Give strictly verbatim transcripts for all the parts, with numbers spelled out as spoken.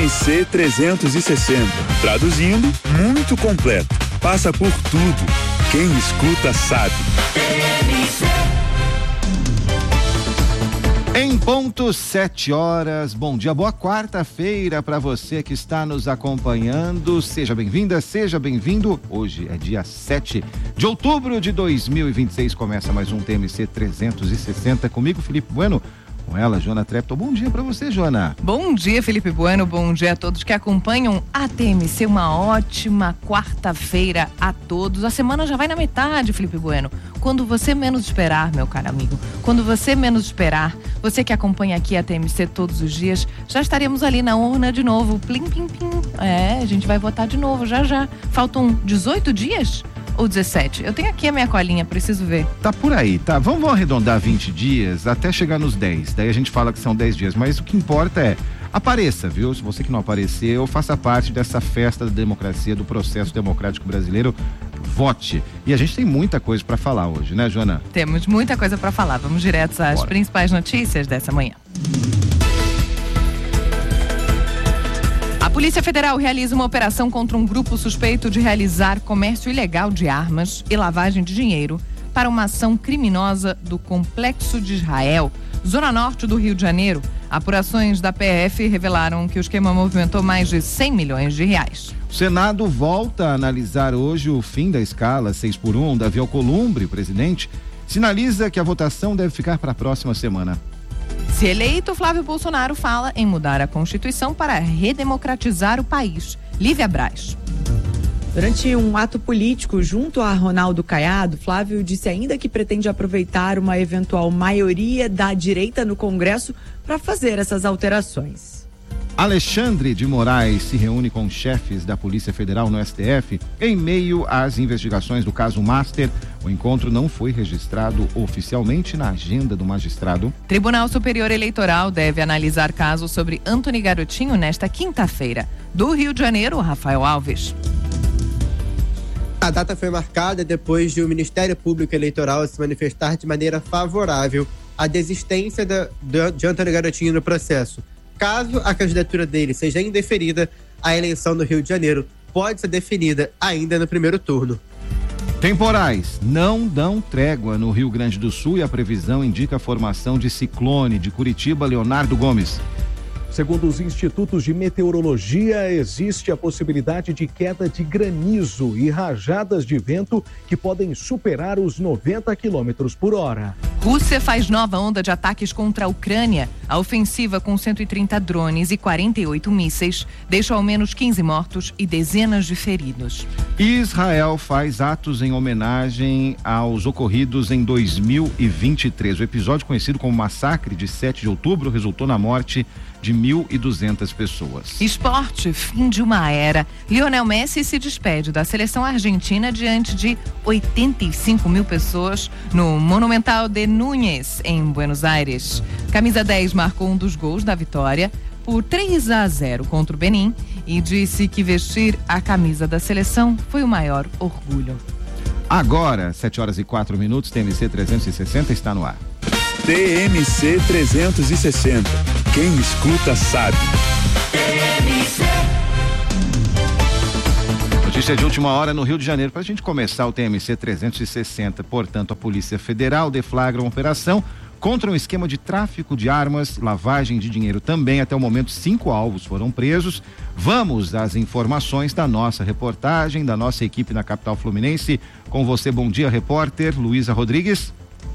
C trezentos e sessenta. Traduzindo, muito completo. Passa por tudo. Quem escuta sabe. Em ponto, sete horas. Bom dia, boa quarta-feira para você que está nos acompanhando. Seja bem-vinda, seja bem-vindo. Hoje é dia sete de outubro de dois mil e vinte e seis. Começa mais um T M C trezentos e sessenta. Comigo, Felipe Bueno. Com ela, Jona Trepton. Bom dia para você, Jona. Bom dia, Felipe Bueno. Bom dia a todos que acompanham a T M C. Uma ótima quarta-feira a todos. A semana já vai na metade, Felipe Bueno. Quando você menos esperar, meu caro amigo, quando você menos esperar, você que acompanha aqui a T M C todos os dias, já estaremos ali na urna de novo. Plim, plim, plim. É, a gente vai votar de novo, já, já. Faltam dezoito dias? Ou dezessete? Eu tenho aqui a minha colinha, preciso ver. Tá por aí, tá? Vamos, vamos arredondar vinte dias até chegar nos dez. Daí a gente fala que são dez dias, mas o que importa é apareça, viu? Se você que não apareceu, faça parte dessa festa da democracia, do processo democrático brasileiro. Vote. E a gente tem muita coisa para falar hoje, né, Joana? Temos muita coisa para falar. Vamos direto às Bora. Principais notícias dessa manhã. A Polícia Federal realiza uma operação contra um grupo suspeito de realizar comércio ilegal de armas e lavagem de dinheiro para uma ação criminosa do Complexo de Israel, zona norte do Rio de Janeiro. Apurações da P F revelaram que o esquema movimentou mais de cem milhões de reais. O Senado volta a analisar hoje o fim da escala seis por um. Davi Alcolumbre, presidente, sinaliza que a votação deve ficar para a próxima semana. Se eleito, Flávio Bolsonaro fala em mudar a Constituição para redemocratizar o país. Lívia Braz. Durante um ato político junto a Ronaldo Caiado, Flávio disse ainda que pretende aproveitar uma eventual maioria da direita no Congresso para fazer essas alterações. Alexandre de Moraes se reúne com chefes da Polícia Federal no S T F em meio às investigações do caso Master. O encontro não foi registrado oficialmente na agenda do magistrado. Tribunal Superior Eleitoral deve analisar caso sobre Antony Garotinho nesta quinta-feira. Do Rio de Janeiro, Rafael Alves. A data foi marcada depois de o Ministério Público Eleitoral se manifestar de maneira favorável à desistência da, de, de Antony Garotinho no processo. Caso a candidatura dele seja indeferida, a eleição no Rio de Janeiro pode ser definida ainda no primeiro turno. Temporais não dão trégua no Rio Grande do Sul e a previsão indica a formação de ciclone. De Curitiba, Leonardo Gomes. Segundo os institutos de meteorologia, existe a possibilidade de queda de granizo e rajadas de vento que podem superar os noventa quilômetros por hora. Rússia faz nova onda de ataques contra a Ucrânia. A ofensiva, com cento e trinta drones e quarenta e oito mísseis, deixa ao menos quinze mortos e dezenas de feridos. Israel faz atos em homenagem aos ocorridos em dois mil e vinte e três. O episódio, conhecido como Massacre de sete de outubro, resultou na morte de mil e duzentas pessoas. Esporte, fim de uma era. Lionel Messi se despede da seleção argentina diante de oitenta e cinco mil pessoas no Monumental de Núñez, em Buenos Aires. Camisa dez marcou um dos gols da vitória por três a zero contra o Benin e disse que vestir a camisa da seleção foi o maior orgulho. Agora, sete horas e quatro minutos, T M C trezentos e sessenta está no ar. T M C trezentos e sessenta. Quem escuta sabe. Notícia de última hora no Rio de Janeiro. Para a gente começar o T M C trezentos e sessenta, portanto, a Polícia Federal deflagra uma operação contra um esquema de tráfico de armas, lavagem de dinheiro também. Até o momento, cinco alvos foram presos. Vamos às informações da nossa reportagem, da nossa equipe na capital fluminense. Com você, bom dia, repórter Luísa Rodrigues.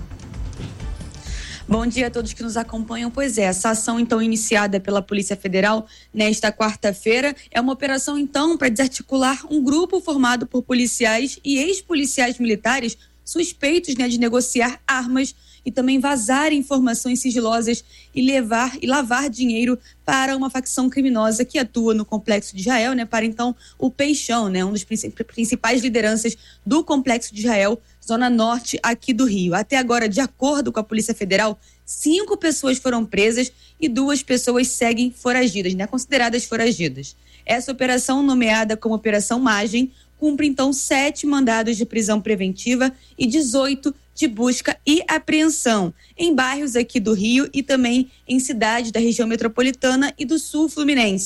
Bom dia a todos que nos acompanham. Pois é, essa ação então iniciada pela Polícia Federal nesta quarta-feira é uma operação então para desarticular um grupo formado por policiais e ex-policiais militares suspeitos, né, de negociar armas e também vazar informações sigilosas e levar e lavar dinheiro para uma facção criminosa que atua no Complexo de Israel, né, para então o Peixão, né, um dos principais lideranças do Complexo de Israel, zona norte aqui do Rio. Até agora, de acordo com a Polícia Federal, cinco pessoas foram presas e duas pessoas seguem foragidas, né, consideradas foragidas. Essa operação, nomeada como Operação Margem, cumpre então sete mandados de prisão preventiva e dezoito de busca e apreensão em bairros aqui do Rio e também em cidades da região metropolitana e do sul fluminense.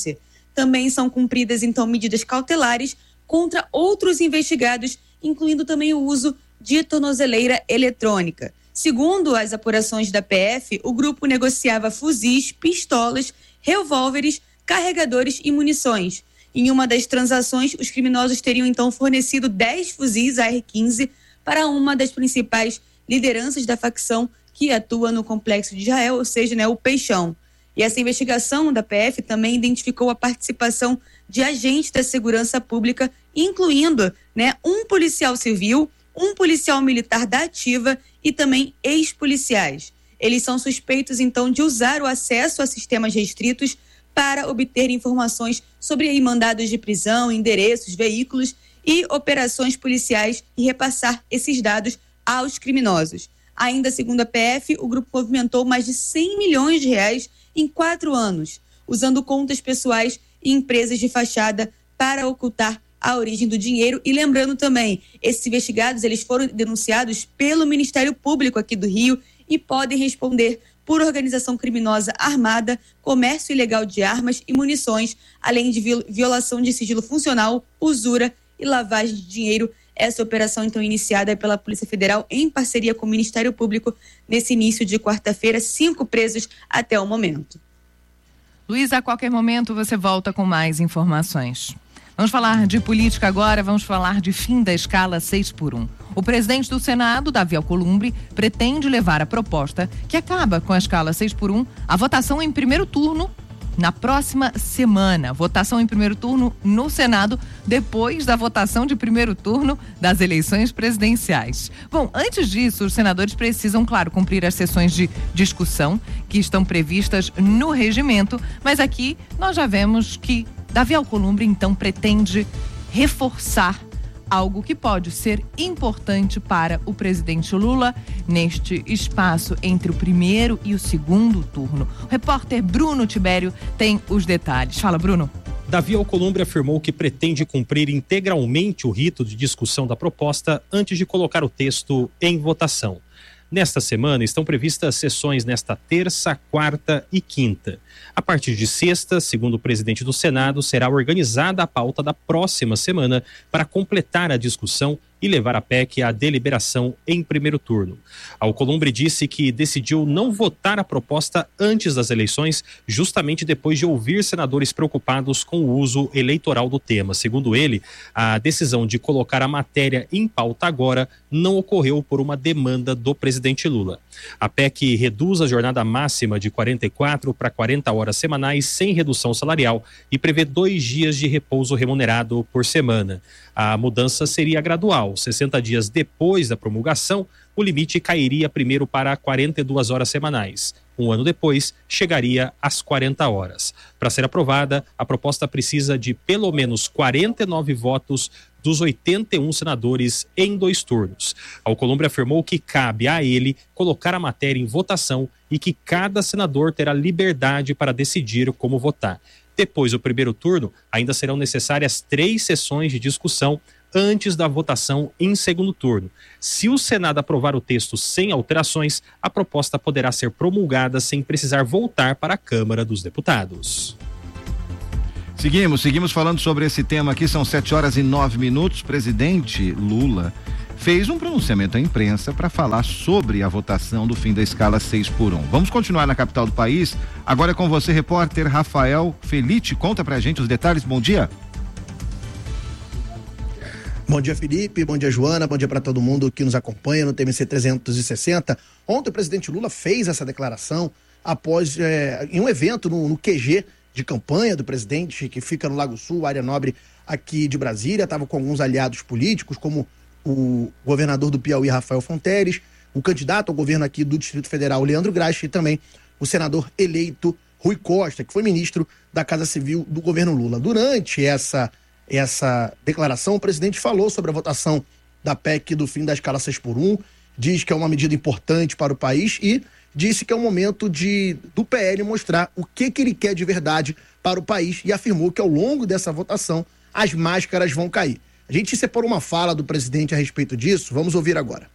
Também são cumpridas, então, medidas cautelares contra outros investigados, incluindo também o uso de tornozeleira eletrônica. Segundo as apurações da P F, o grupo negociava fuzis, pistolas, revólveres, carregadores e munições. Em uma das transações, os criminosos teriam então fornecido dez fuzis A R quinze para uma das principais lideranças da facção que atua no Complexo de Israel, ou seja, né, o Peixão. E essa investigação da P F também identificou a participação de agentes da segurança pública, incluindo, né, um policial civil, um policial militar da ativa e também ex-policiais. Eles são suspeitos, então, de usar o acesso a sistemas restritos para obter informações sobre aí, mandados de prisão, endereços, veículos e operações policiais e repassar esses dados aos criminosos. Ainda segundo a P F, o grupo movimentou mais de cem milhões de reais em quatro anos, usando contas pessoais e empresas de fachada para ocultar a origem do dinheiro. E lembrando também, esses investigados eles foram denunciados pelo Ministério Público aqui do Rio e podem responder por organização criminosa armada, comércio ilegal de armas e munições, além de violação de sigilo funcional, usura e lavagem de dinheiro. Essa operação, então, iniciada pela Polícia Federal em parceria com o Ministério Público nesse início de quarta-feira, cinco presos até o momento. Luiz, a qualquer momento você volta com mais informações. Vamos falar de política agora, vamos falar de fim da escala seis por um. O presidente do Senado, Davi Alcolumbre, pretende levar a proposta que acaba com a escala seis por um à votação em primeiro turno na próxima semana. Votação em primeiro turno no Senado, depois da votação de primeiro turno das eleições presidenciais. Bom, antes disso, os senadores precisam, claro, cumprir as sessões de discussão que estão previstas no regimento, mas aqui nós já vemos que Davi Alcolumbre, então, pretende reforçar algo que pode ser importante para o presidente Lula neste espaço entre o primeiro e o segundo turno. O repórter Bruno Tibério tem os detalhes. Fala, Bruno. Davi Alcolumbre afirmou que pretende cumprir integralmente o rito de discussão da proposta antes de colocar o texto em votação. Nesta semana estão previstas sessões nesta terça, quarta e quinta. A partir de sexta, segundo o presidente do Senado, será organizada a pauta da próxima semana para completar a discussão e levar a P E C à deliberação em primeiro turno. Alcolumbre disse que decidiu não votar a proposta antes das eleições, justamente depois de ouvir senadores preocupados com o uso eleitoral do tema. Segundo ele, a decisão de colocar a matéria em pauta agora não ocorreu por uma demanda do presidente Lula. A P E C reduz a jornada máxima de quarenta e quatro para quarenta horas semanais sem redução salarial e prevê dois dias de repouso remunerado por semana. A mudança seria gradual. sessenta dias depois da promulgação, o limite cairia primeiro para quarenta e duas horas semanais. Um ano depois, chegaria às quarenta horas. Para ser aprovada, a proposta precisa de pelo menos quarenta e nove votos dos oitenta e um senadores em dois turnos. Alcolumbre afirmou que cabe a ele colocar a matéria em votação e que cada senador terá liberdade para decidir como votar. Depois do primeiro turno, ainda serão necessárias três sessões de discussão antes da votação em segundo turno. Se o Senado aprovar o texto sem alterações, a proposta poderá ser promulgada sem precisar voltar para a Câmara dos Deputados. Seguimos, seguimos falando sobre esse tema aqui, são sete horas e nove minutos. Presidente Lula fez um pronunciamento à imprensa para falar sobre a votação do fim da escala seis por um. Vamos continuar na capital do país. Agora é com você, repórter Rafael Felite. Conta pra gente os detalhes. Bom dia. Bom dia, Felipe. Bom dia, Joana. Bom dia para todo mundo que nos acompanha no T M C trezentos e sessenta. Ontem o presidente Lula fez essa declaração após é, em um evento no, no Q G de campanha do presidente, que fica no Lago Sul, área nobre aqui de Brasília. Estava com alguns aliados políticos, como o governador do Piauí, Rafael Fonteles, o candidato ao governo aqui do Distrito Federal, Leandro Graxa, e também o senador eleito Rui Costa, que foi ministro da Casa Civil do governo Lula. Durante essa, essa declaração, o presidente falou sobre a votação da P E C do fim da escala seis por um, diz que é uma medida importante para o país e disse que é o momento de, do P L mostrar o que, que ele quer de verdade para o país e afirmou que ao longo dessa votação as máscaras vão cair. A gente separou uma fala do presidente a respeito disso, vamos ouvir agora.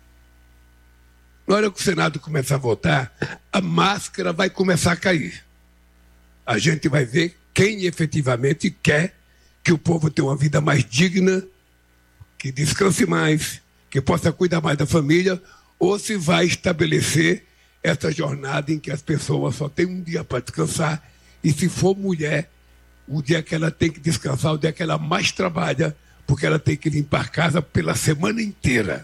Na hora que o Senado começar a votar, a máscara vai começar a cair. A gente vai ver quem efetivamente quer que o povo tenha uma vida mais digna, que descanse mais, que possa cuidar mais da família, ou se vai estabelecer essa jornada em que as pessoas só têm um dia para descansar, e se for mulher, o dia que ela tem que descansar, o dia que ela mais trabalha, porque ela tem que limpar a casa pela semana inteira.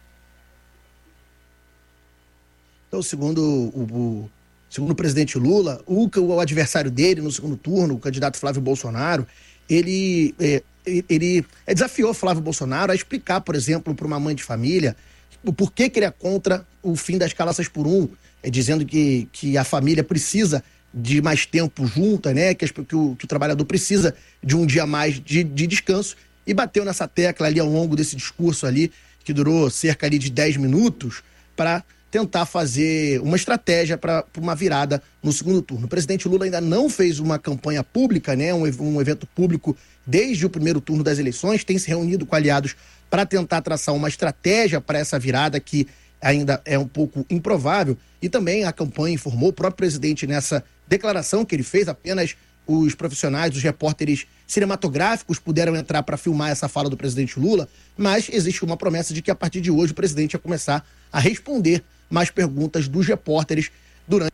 Então, segundo o, o, segundo o presidente Lula, o, o adversário dele no segundo turno, o candidato Flávio Bolsonaro, ele, é, ele desafiou Flávio Bolsonaro a explicar, por exemplo, para uma mãe de família, o porquê que ele é contra o fim das escala seis por um, é, dizendo que, que a família precisa de mais tempo junta, né? Que, as, que, o, que o trabalhador precisa de um dia a mais de, de descanso, e bateu nessa tecla ali ao longo desse discurso ali, que durou cerca ali de dez minutos, para tentar fazer uma estratégia para uma virada no segundo turno. O presidente Lula ainda não fez uma campanha pública, né? um, um evento público desde o primeiro turno das eleições, tem se reunido com aliados para tentar traçar uma estratégia para essa virada que ainda é um pouco improvável, e também a campanha informou, o próprio presidente nessa declaração que ele fez, apenas os profissionais, os repórteres cinematográficos puderam entrar para filmar essa fala do presidente Lula, mas existe uma promessa de que a partir de hoje o presidente ia começar a responder mais perguntas dos repórteres durante...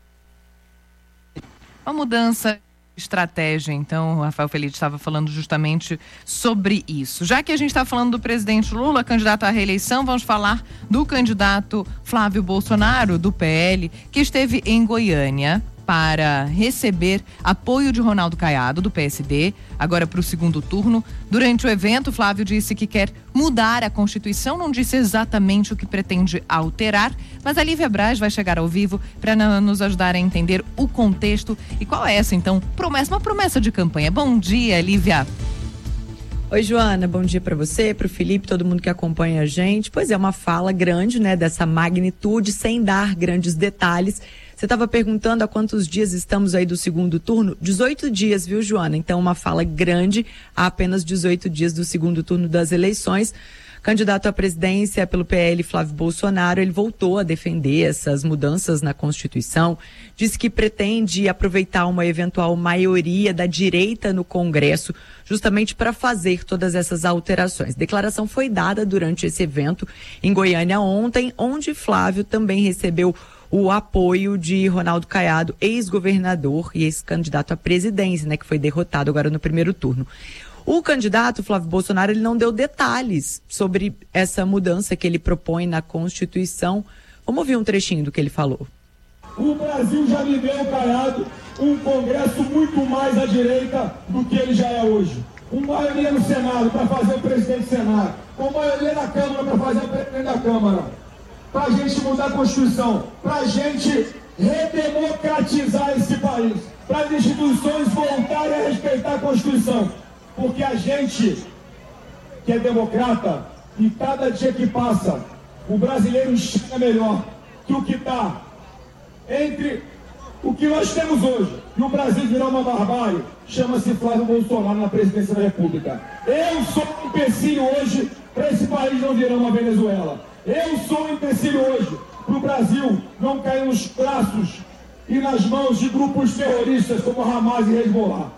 Uma mudança... estratégia, então, o Rafael Feliz estava falando justamente sobre isso. Já que a gente está falando do presidente Lula, candidato à reeleição, vamos falar do candidato Flávio Bolsonaro, do P L, que esteve em Goiânia para receber apoio de Ronaldo Caiado, do P S D, agora para o segundo turno. Durante o evento, Flávio disse que quer mudar a Constituição, não disse exatamente o que pretende alterar, mas a Lívia Braz vai chegar ao vivo para nos ajudar a entender o contexto e qual é essa, então, promessa, uma promessa de campanha. Bom dia, Lívia. Oi, Joana, bom dia para você, para o Felipe, todo mundo que acompanha a gente. Pois é, uma fala grande, né, dessa magnitude, sem dar grandes detalhes. Você estava perguntando há quantos dias estamos aí do segundo turno? dezoito dias, viu, Joana? Então, uma fala grande há apenas dezoito dias do segundo turno das eleições. Candidato à presidência pelo P L, Flávio Bolsonaro, ele voltou a defender essas mudanças na Constituição, disse que pretende aproveitar uma eventual maioria da direita no Congresso, justamente para fazer todas essas alterações. A declaração foi dada durante esse evento em Goiânia ontem, onde Flávio também recebeu o apoio de Ronaldo Caiado, ex-governador e ex-candidato à presidência, né, que foi derrotado agora no primeiro turno. O candidato Flávio Bolsonaro, ele não deu detalhes sobre essa mudança que ele propõe na Constituição. Vamos ouvir um trechinho do que ele falou. O Brasil já viveu, Caiado, um Congresso muito mais à direita do que ele já é hoje. Uma maioria no Senado para fazer o presidente do Senado, uma maioria na Câmara para fazer o presidente da Câmara. Para a gente mudar a Constituição, para a gente redemocratizar esse país, para as instituições voltarem a respeitar a Constituição. Porque a gente, que é democrata, e cada dia que passa, o brasileiro enxerga melhor que o que está entre o que nós temos hoje e o Brasil virar uma barbárie, chama-se Flávio Bolsonaro na presidência da República. Eu sou um empecilho hoje para esse país não virar uma Venezuela. Eu sou um empecilho hoje para o Brasil não cair nos braços e nas mãos de grupos terroristas como Hamas e Hezbollah.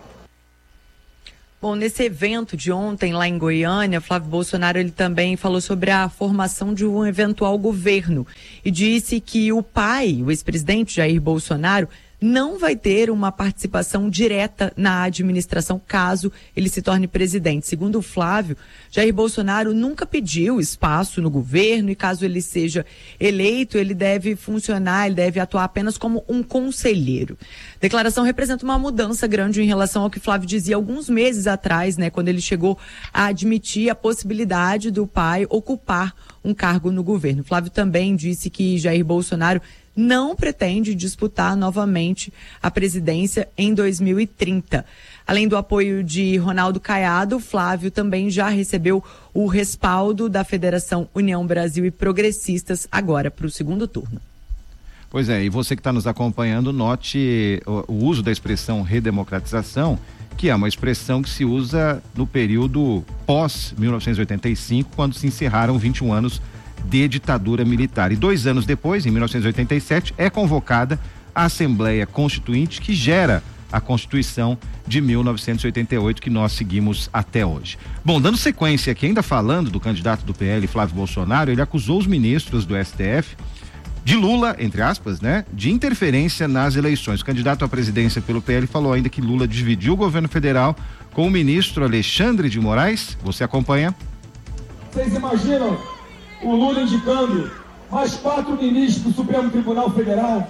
Bom, nesse evento de ontem lá em Goiânia, Flávio Bolsonaro ele também falou sobre a formação de um eventual governo e disse que o pai, o ex-presidente Jair Bolsonaro, não vai ter uma participação direta na administração caso ele se torne presidente. Segundo o Flávio, Jair Bolsonaro nunca pediu espaço no governo e caso ele seja eleito, ele deve funcionar, ele deve atuar apenas como um conselheiro. A declaração representa uma mudança grande em relação ao que Flávio dizia alguns meses atrás, né, quando ele chegou a admitir a possibilidade do pai ocupar um cargo no governo. Flávio também disse que Jair Bolsonaro não pretende disputar novamente a presidência em dois mil e trinta. Além do apoio de Ronaldo Caiado, Flávio também já recebeu o respaldo da Federação União Brasil e Progressistas agora para o segundo turno. Pois é, e você que está nos acompanhando, note o, o uso da expressão redemocratização, que é uma expressão que se usa no período pós mil novecentos e oitenta e cinco, quando se encerraram vinte e um anos de ditadura militar. E dois anos depois, em mil novecentos e oitenta e sete, é convocada a Assembleia Constituinte que gera a Constituição de mil novecentos e oitenta e oito, que nós seguimos até hoje. Bom, dando sequência aqui, ainda falando do candidato do P L, Flávio Bolsonaro, ele acusou os ministros do S T F de Lula, entre aspas, né, de interferência nas eleições. O candidato à presidência pelo P L falou ainda que Lula dividiu o governo federal com o ministro Alexandre de Moraes. Você acompanha? Vocês imaginam o Lula indicando mais quatro ministros do Supremo Tribunal Federal?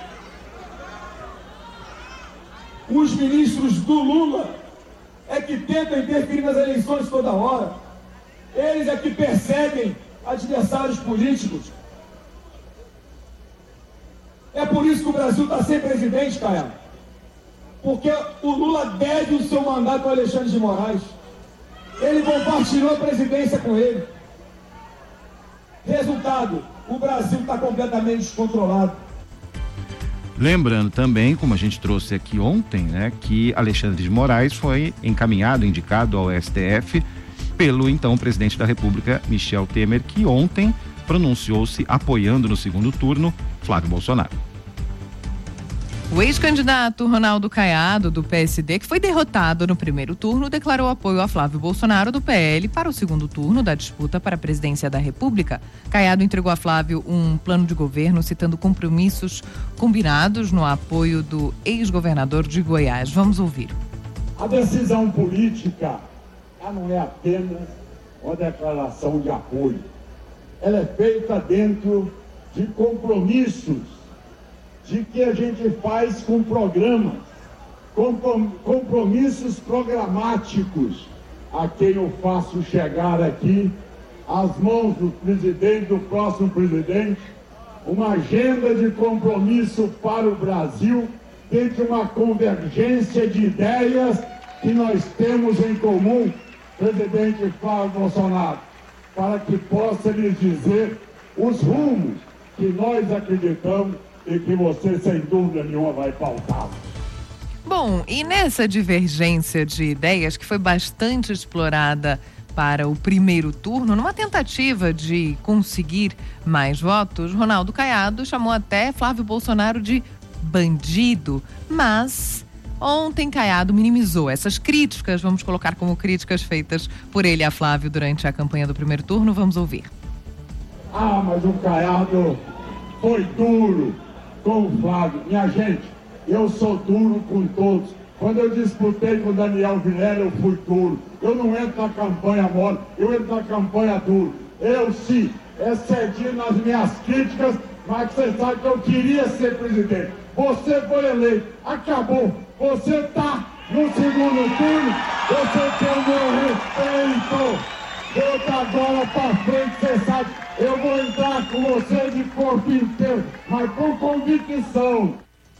Os ministros do Lula é que tentam interferir nas eleições toda hora. Eles é que perseguem adversários políticos. É por isso que o Brasil está sem presidente, Caiado. Porque o Lula deve o seu mandato ao Alexandre de Moraes. Ele compartilhou a presidência com ele. Resultado, o Brasil está completamente descontrolado. Lembrando também, como a gente trouxe aqui ontem, né, que Alexandre de Moraes foi encaminhado, indicado ao S T F pelo então presidente da República, Michel Temer, que ontem pronunciou-se apoiando no segundo turno Flávio Bolsonaro. O ex-candidato Ronaldo Caiado, do P S D, que foi derrotado no primeiro turno, declarou apoio a Flávio Bolsonaro, do P L, para o segundo turno da disputa para a presidência da República. Caiado entregou a Flávio um plano de governo citando compromissos combinados no apoio do ex-governador de Goiás. Vamos ouvir. A decisão política, ela não é apenas uma declaração de apoio. Ela é feita dentro de compromissos de que a gente faz com programas, compromissos programáticos, a quem eu faço chegar aqui, às mãos do presidente, do próximo presidente, uma agenda de compromisso para o Brasil, dentro de uma convergência de ideias que nós temos em comum, presidente Flávio Bolsonaro, para que possa lhes dizer os rumos que nós acreditamos e que você, sem dúvida nenhuma, vai pautar. Bom, e nessa divergência de ideias que foi bastante explorada para o primeiro turno, numa tentativa de conseguir mais votos, Ronaldo Caiado chamou até Flávio Bolsonaro de bandido, mas ontem Caiado minimizou essas críticas, vamos colocar como críticas feitas por ele a Flávio durante a campanha do primeiro turno. Vamos ouvir. Ah, mas o Caiado foi duro com o Flávio. Minha gente, eu sou duro com todos. Quando eu disputei com o Daniel Vilela, eu fui duro. Eu não entro na campanha mole, eu entro na campanha duro. Eu sim, excedi nas minhas críticas, mas você sabe que eu queria ser presidente. Você foi eleito, acabou. Você está no segundo turno, você tem o meu respeito. Outra bola para frente, você sabe, eu vou entrar com você de corpo inteiro, mas com convicção.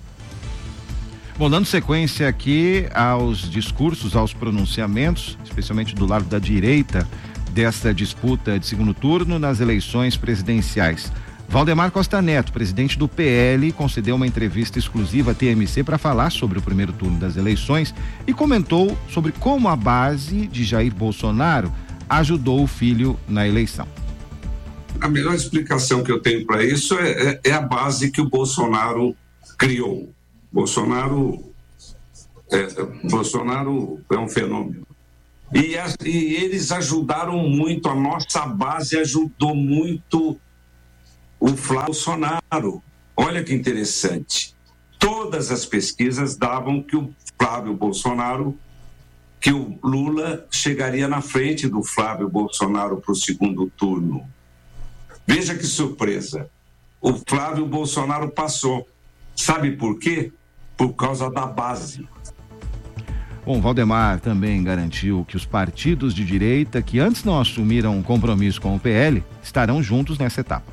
Bom, dando sequência aqui aos discursos, aos pronunciamentos, especialmente do lado da direita desta disputa de segundo turno nas eleições presidenciais. Valdemar Costa Neto, presidente do P L, concedeu uma entrevista exclusiva à T M C para falar sobre o primeiro turno das eleições e comentou sobre como a base de Jair Bolsonaro ajudou o filho na eleição. A melhor explicação que eu tenho para isso é, é, é a base que o Bolsonaro criou. Bolsonaro é, Bolsonaro é um fenômeno. E, a, e eles ajudaram muito, a nossa base ajudou muito o Flávio Bolsonaro. Olha que interessante. Todas as pesquisas davam que o Flávio Bolsonaro, que o Lula chegaria na frente do Flávio Bolsonaro para o segundo turno. Veja que surpresa. O Flávio Bolsonaro passou. Sabe por quê? Por causa da base. Bom, Valdemar também garantiu que os partidos de direita que antes não assumiram um compromisso com o P L estarão juntos nessa etapa.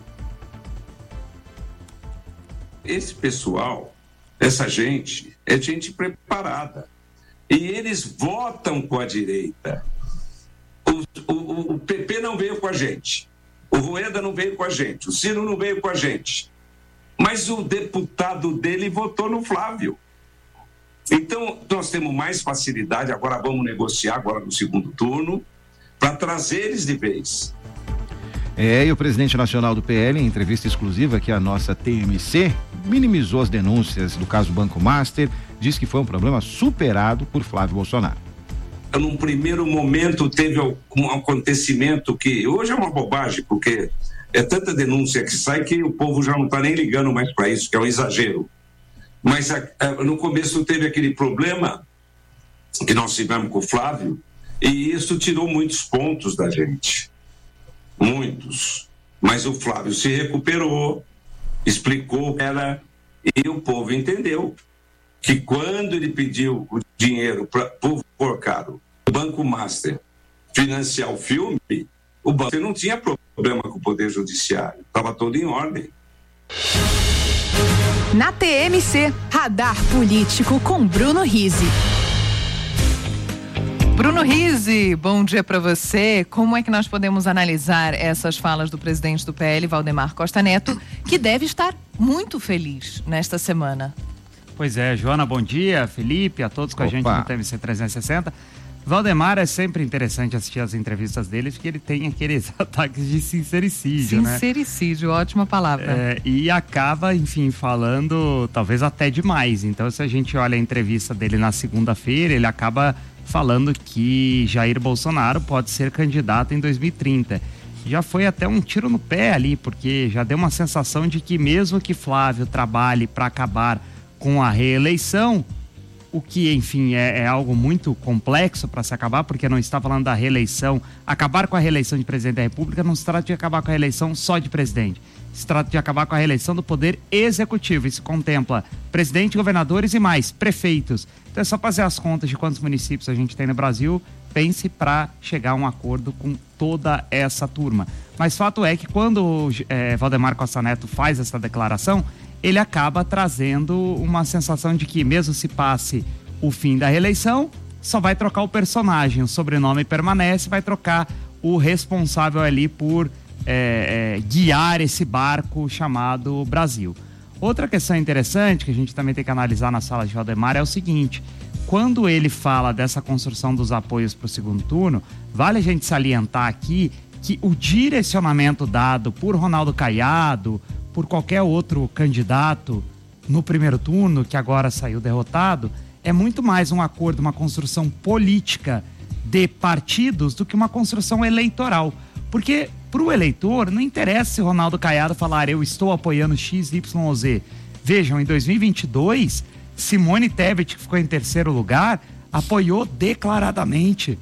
Esse pessoal, essa gente, é gente preparada. E eles votam com a direita. O, o, o P P não veio com a gente. O Rueda não veio com a gente. O Ciro não veio com a gente. Mas o deputado dele votou no Flávio. Então, nós temos mais facilidade. Agora vamos negociar, agora no segundo turno, para trazer eles de vez. É, e o presidente nacional do P L, em entrevista exclusiva aqui à nossa T M C, minimizou as denúncias do caso Banco Master diz que foi um problema superado por Flávio Bolsonaro. Num primeiro momento teve um acontecimento que hoje é uma bobagem, porque é tanta denúncia que sai que o povo já não está nem ligando mais para isso, que é um exagero. Mas a, a, no começo teve aquele problema que nós tivemos com o Flávio, e isso tirou muitos pontos da gente. Muitos. Mas o Flávio se recuperou, explicou que era, e o povo entendeu que quando ele pediu o dinheiro para o Porcaro, o Banco Master, financiar o filme, o banco não tinha problema com o Poder Judiciário, estava todo em ordem. Na T M C, Radar Político com Bruno Rizzi. Bruno Rizzi, bom dia para você. Como é que nós podemos analisar essas falas do presidente do P L, Valdemar Costa Neto, que deve estar muito feliz nesta semana? Pois é, Joana, bom dia. Felipe, a todos com Opa. a gente no T M C trezentos e sessenta. Valdemar, é sempre interessante assistir as entrevistas dele, porque ele tem aqueles ataques de sincericídio, né? Sincericídio, ótima palavra. É, e acaba, enfim, falando talvez até demais. Então, se a gente olha a entrevista dele na segunda-feira, ele acaba falando que Jair Bolsonaro pode ser candidato em dois mil e trinta. Já foi até um tiro no pé ali, porque já deu uma sensação de que mesmo que Flávio trabalhe para acabar com a reeleição, o que, enfim, é, é algo muito complexo para se acabar, porque não está falando da reeleição. Acabar com a reeleição de presidente da República não se trata de acabar com a reeleição só de presidente. Se trata de acabar com a reeleição do poder executivo. Isso contempla presidente, governadores e mais, prefeitos. Então é só fazer as contas de quantos municípios a gente tem no Brasil, pense para chegar a um acordo com toda essa turma. Mas fato é que quando é, Valdemar Costa Neto faz essa declaração, ele acaba trazendo uma sensação de que mesmo se passe o fim da reeleição, só vai trocar o personagem, o sobrenome permanece, vai trocar o responsável ali por é, é, guiar esse barco chamado Brasil. Outra questão interessante que a gente também tem que analisar na sala de Valdemar é o seguinte: quando ele fala dessa construção dos apoios para o segundo turno, vale a gente salientar aqui que o direcionamento dado por Ronaldo Caiado, por qualquer outro candidato no primeiro turno, que agora saiu derrotado, é muito mais um acordo, uma construção política de partidos do que uma construção eleitoral. Porque para o eleitor não interessa se Ronaldo Caiado falar eu estou apoiando X, Y ou Z. Vejam, em dois mil e vinte e dois, Simone Tebet, que ficou em terceiro lugar, apoiou declaradamente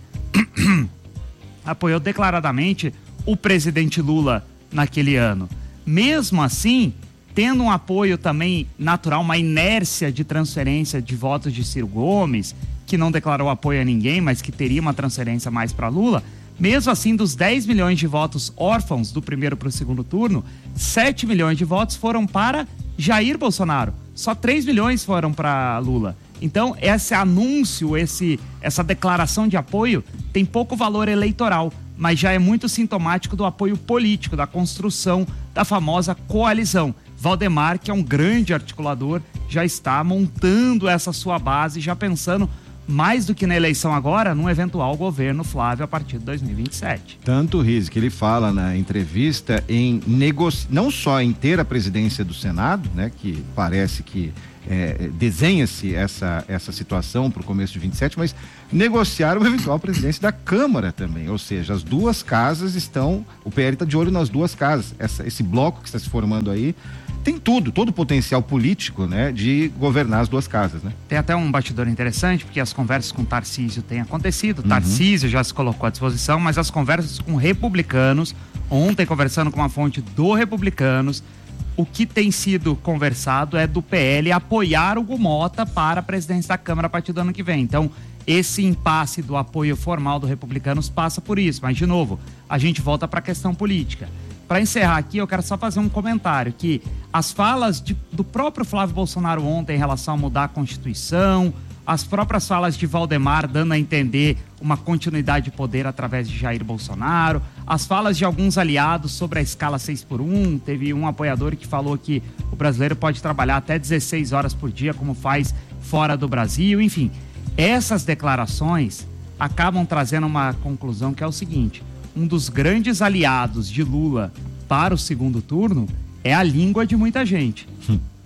apoiou declaradamente o presidente Lula naquele ano. Mesmo assim, tendo um apoio também natural, uma inércia de transferência de votos de Ciro Gomes, que não declarou apoio a ninguém, mas que teria uma transferência mais para Lula, mesmo assim, dos dez milhões de votos órfãos do primeiro para o segundo turno, sete milhões de votos foram para Jair Bolsonaro. Só três milhões foram para Lula. Então, esse anúncio, esse, essa declaração de apoio tem pouco valor eleitoral, mas já é muito sintomático do apoio político, da construção da famosa coalizão. Valdemar, que é um grande articulador, já está montando essa sua base, já pensando mais do que na eleição agora, num eventual governo Flávio a partir de dois mil e vinte e sete. Tanto, Riz, que ele fala na entrevista em negociar, não só em ter a presidência do Senado, né, que parece que é, desenha-se essa, essa situação para o começo de vinte e sete, mas negociar uma eventual presidência da Câmara também, ou seja, as duas casas estão, o P L está de olho nas duas casas, essa, esse bloco que está se formando aí, tem tudo, todo o potencial político, né, de governar as duas casas, né? Tem até um bastidor interessante, porque as conversas com Tarcísio têm acontecido, uhum. Tarcísio já se colocou à disposição, mas as conversas com republicanos, ontem conversando com uma fonte do Republicanos, o que tem sido conversado é do P L apoiar o Hugo Mota para a presidência da Câmara a partir do ano que vem. Então, esse impasse do apoio formal do Republicanos passa por isso, mas de novo, a gente volta para a questão política. Para encerrar aqui, eu quero só fazer um comentário, que as falas de, do próprio Flávio Bolsonaro ontem em relação a mudar a Constituição, as próprias falas de Valdemar dando a entender uma continuidade de poder através de Jair Bolsonaro, as falas de alguns aliados sobre a escala seis por um, teve um apoiador que falou que o brasileiro pode trabalhar até dezesseis horas por dia, como faz fora do Brasil, enfim. Essas declarações acabam trazendo uma conclusão que é o seguinte: um dos grandes aliados de Lula para o segundo turno é a língua de muita gente. Hum.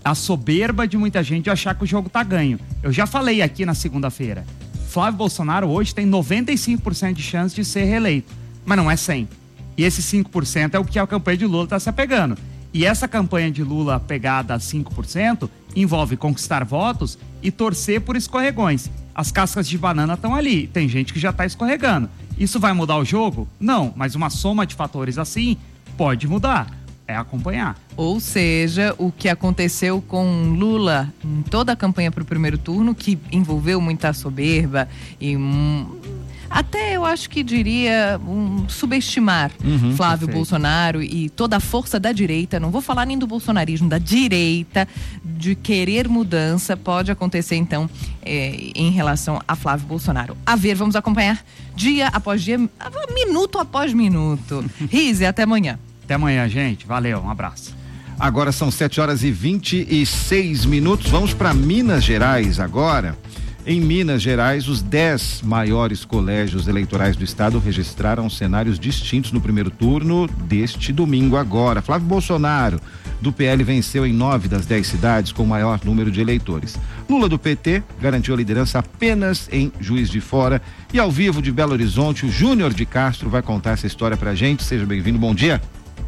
a soberba de muita gente de achar que o jogo tá ganho. Eu já falei aqui na segunda-feira. Flávio Bolsonaro hoje tem noventa e cinco por cento de chance de ser reeleito, mas não é cem. E esse cinco por cento é o que a campanha de Lula está se apegando. E essa campanha de Lula apegada a cinco por cento envolve conquistar votos e torcer por escorregões. As cascas de banana estão ali, tem gente que já está escorregando. Isso vai mudar o jogo? Não, mas uma soma de fatores assim pode mudar. É acompanhar. Ou seja, o que aconteceu com Lula em toda a campanha para o primeiro turno, que envolveu muita soberba e hum, até eu acho que diria um, subestimar Uhum, Flávio perfeito. Bolsonaro e toda a força da direita, não vou falar nem do bolsonarismo, da direita, de querer mudança, pode acontecer então é, em relação a Flávio Bolsonaro. A ver, vamos acompanhar dia após dia, minuto após minuto. Rize, até amanhã. Até amanhã, gente. Valeu, um abraço. Agora são sete horas e vinte e seis minutos. Vamos para Minas Gerais agora. Em Minas Gerais, os dez maiores colégios eleitorais do estado registraram cenários distintos no primeiro turno deste domingo agora. Flávio Bolsonaro, do P L, venceu em nove das dez cidades com o maior número de eleitores. Lula, do P T, garantiu a liderança apenas em Juiz de Fora. E ao vivo de Belo Horizonte, o Júnior de Castro vai contar essa história pra gente. Seja bem-vindo, bom dia.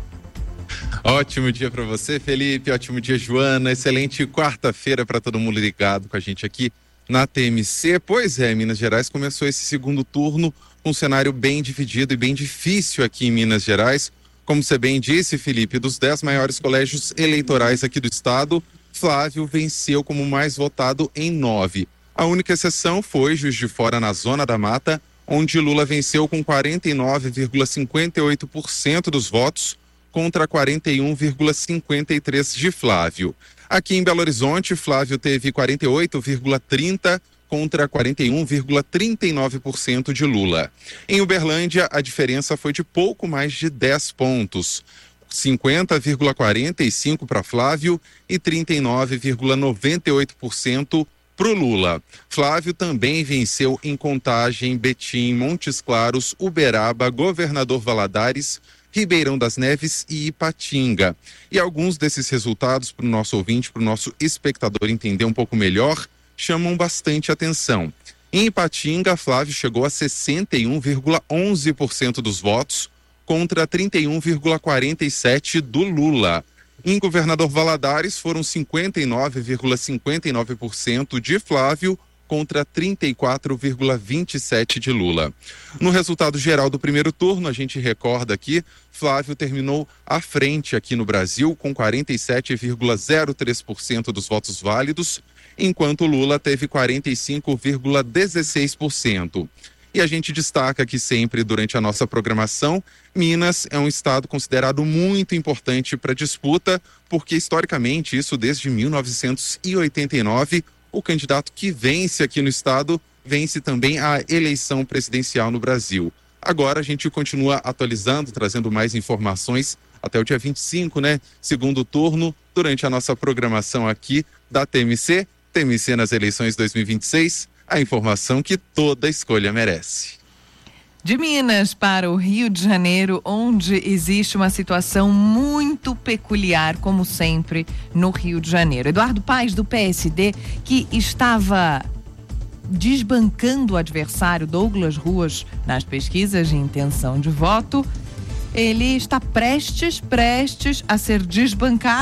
Ótimo dia para você, Felipe. Ótimo dia, Joana. Excelente quarta-feira para todo mundo ligado com a gente aqui na T M C. Pois é, Minas Gerais começou esse segundo turno com um cenário bem dividido e bem difícil aqui em Minas Gerais. Como você bem disse, Felipe, dos dez maiores colégios eleitorais aqui do estado, Flávio venceu como mais votado em nove. A única exceção foi Juiz de Fora, na Zona da Mata, onde Lula venceu com quarenta e nove vírgula cinquenta e oito por cento dos votos, contra quarenta e um vírgula cinquenta e três por cento de Flávio. Aqui em Belo Horizonte, Flávio teve quarenta e oito vírgula trinta por cento contra quarenta e um vírgula trinta e nove por cento de Lula. Em Uberlândia, a diferença foi de pouco mais de dez pontos. cinquenta vírgula quarenta e cinco por cento para Flávio e trinta e nove vírgula noventa e oito por cento para o Lula. Flávio também venceu em Contagem, Betim, Montes Claros, Uberaba, Governador Valadares, Ribeirão das Neves e Ipatinga. E alguns desses resultados, para o nosso ouvinte, para o nosso espectador entender um pouco melhor, chamam bastante atenção. Em Ipatinga, Flávio chegou a sessenta e um vírgula onze por cento dos votos, contra trinta e um vírgula quarenta e sete por cento do Lula. Em Governador Valadares, foram cinquenta e nove vírgula cinquenta e nove por cento de Flávio, contra trinta e quatro vírgula vinte e sete por cento de Lula. No resultado geral do primeiro turno, a gente recorda aqui, Flávio terminou à frente aqui no Brasil com quarenta e sete vírgula zero três por cento dos votos válidos, enquanto Lula teve quarenta e cinco vírgula dezesseis por cento. E a gente destaca aqui sempre durante a nossa programação, Minas é um estado considerado muito importante para a disputa, porque historicamente, isso desde mil novecentos e oitenta e nove, o candidato que vence aqui no estado vence também a eleição presidencial no Brasil. Agora a gente continua atualizando, trazendo mais informações até o dia vinte e cinco, né? Segundo turno, durante a nossa programação aqui da T M C, T M C nas eleições dois mil e vinte e seis, a informação que toda escolha merece. De Minas para o Rio de Janeiro, onde existe uma situação muito peculiar, como sempre, no Rio de Janeiro. Eduardo Paes, do P S D, que estava desbancando o adversário Douglas Ruas nas pesquisas de intenção de voto, ele está prestes, prestes a ser desbancado.